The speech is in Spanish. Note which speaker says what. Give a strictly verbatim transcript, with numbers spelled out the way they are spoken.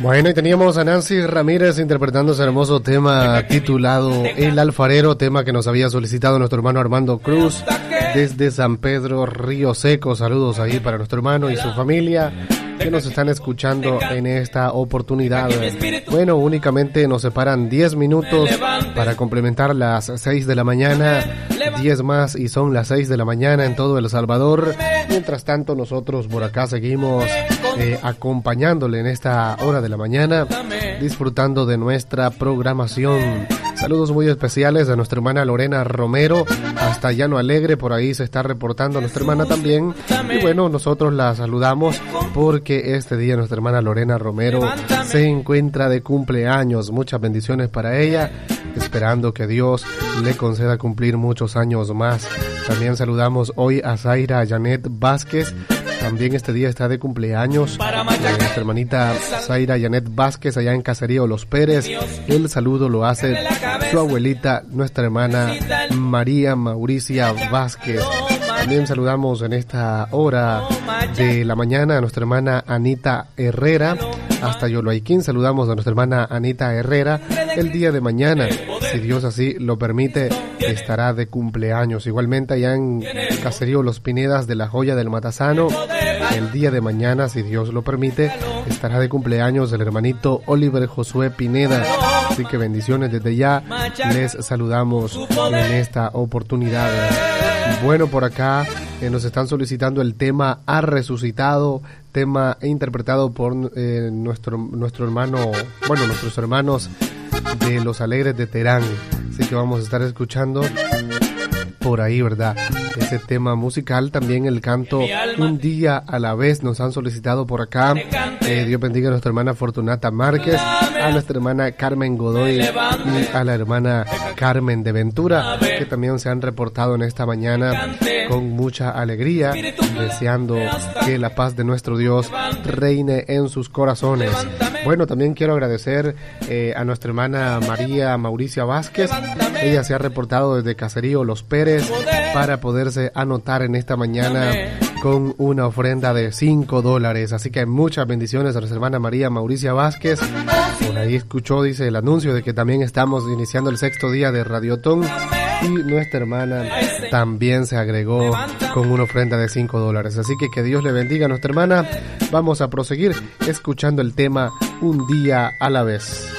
Speaker 1: Bueno, y teníamos a Nancy Ramírez interpretando ese hermoso tema titulado El Alfarero, tema que nos había solicitado nuestro hermano Armando Cruz desde San Pedro Río Seco. Saludos ahí para nuestro hermano y su familia que nos están escuchando en esta oportunidad. Bueno, únicamente nos separan diez minutos para complementar las seis de la mañana, diez más y son las seis de la mañana en todo El Salvador. Mientras tanto, nosotros por acá seguimos eh, acompañándole en esta hora de la mañana, disfrutando de nuestra programación. Saludos muy especiales a nuestra hermana Lorena Romero, hasta Llano Alegre, por ahí se está reportando nuestra hermana también. Y bueno, nosotros la saludamos porque este día nuestra hermana Lorena Romero se encuentra de cumpleaños. Muchas bendiciones para ella, esperando que Dios le conceda cumplir muchos años más. También saludamos hoy a Zaira Janet Vázquez. También este día está de cumpleaños eh, nuestra hermanita Zaira Janet Vázquez allá en Caserío Los Pérez. El saludo lo hace su abuelita, nuestra hermana María Mauricia Vázquez. También saludamos en esta hora de la mañana a nuestra hermana Anita Herrera. Hasta Yoloaiquín saludamos a nuestra hermana Anita Herrera. El día de mañana, si Dios así lo permite, estará de cumpleaños. Igualmente allá en Caserío Los Pinedas de la Joya del Matasano, el día de mañana, si Dios lo permite, estará de cumpleaños el hermanito Oliver Josué Pineda. Así que bendiciones desde ya, les saludamos en esta oportunidad. Bueno, por acá eh, nos están solicitando el tema Ha Resucitado, tema interpretado por eh, nuestro, nuestro hermano, bueno, nuestros hermanos de Los Alegres de Terán. Así que vamos a estar escuchando por ahí, ¿verdad? Ese tema musical, también el canto Un Día a la Vez nos han solicitado por acá. Eh, Dios bendiga a nuestra hermana Fortunata Márquez, a nuestra hermana Carmen Godoy y a la hermana Carmen de Ventura, que también se han reportado en esta mañana con mucha alegría, deseando que la paz de nuestro Dios reine en sus corazones. Bueno, también quiero agradecer eh, a nuestra hermana María Mauricia Vázquez. Ella se ha reportado desde Caserío Los Pérez para poderse anotar en esta mañana con una ofrenda de cinco dólares. Así que muchas bendiciones a nuestra hermana María Mauricia Vázquez. Por ahí escuchó, dice, el anuncio de que también estamos iniciando el sexto día de Radiotón. Y nuestra hermana también se agregó con una ofrenda de cinco dólares. Así que que Dios le bendiga a nuestra hermana. Vamos a proseguir escuchando el tema Un Día a la Vez.